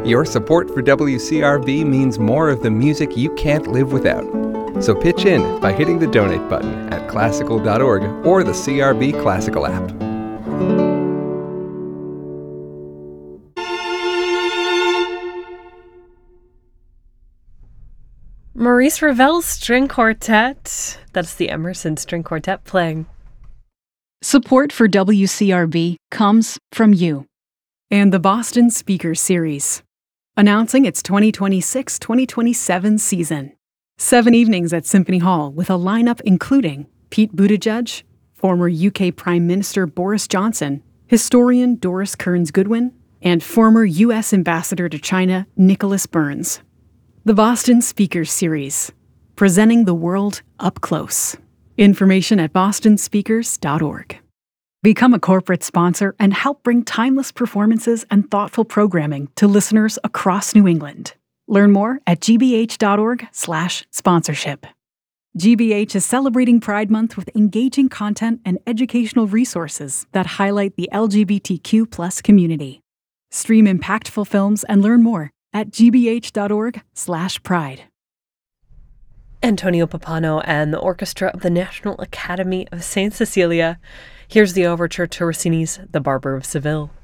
Your support for WCRB means more of the music you can't live without. So pitch in by hitting the donate button at classical.org or the CRB Classical app. Maurice Ravel's String Quartet. That's the Emerson String Quartet playing. Support for WCRB comes from you. And the Boston Speakers Series, announcing its 2026-2027 season. 7 evenings at Symphony Hall with a lineup including Pete Buttigieg, former UK Prime Minister Boris Johnson, historian Doris Kearns Goodwin, and former U.S. Ambassador to China Nicholas Burns. The Boston Speakers Series, presenting the world up close. Information at bostonspeakers.org. Become a corporate sponsor and help bring timeless performances and thoughtful programming to listeners across New England. Learn more at gbh.org/sponsorship. GBH is celebrating Pride Month with engaging content and educational resources that highlight the LGBTQ+ community. Stream impactful films and learn more at gbh.org/pride. Antonio Pappano and the orchestra of the National Academy of St. Cecilia. Here's the overture to Rossini's The Barber of Seville.